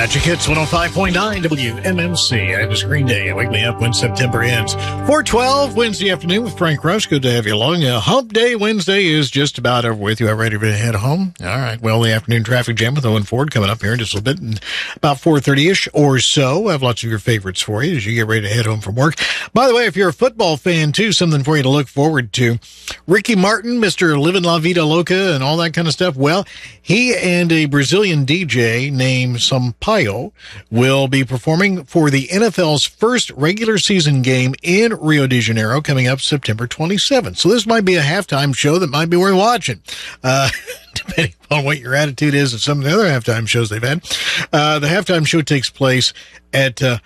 Magic Hits 105.9 WMMC. And it's Green Day. Wake me up when September ends. 4:12 Wednesday afternoon with Frank Rush. Good to have you along. Hump Day Wednesday is just about over with. You are ready to head home? All right. Well, the afternoon traffic jam with Owen Ford coming up here in just a little bit, and about 4:30-ish or so. I have lots of your favorites for you as you get ready to head home from work. By the way, if you're a football fan, too, something for you to look forward to. Ricky Martin, Mr. Livin' La Vida Loca and all that kind of stuff. Well, he and a Brazilian DJ named Sampaio will be performing for the NFL's first regular season game in Rio de Janeiro coming up September 27th. So this might be a halftime show that might be worth watching, depending on what your attitude is of some of the other halftime shows they've had. The halftime show takes place at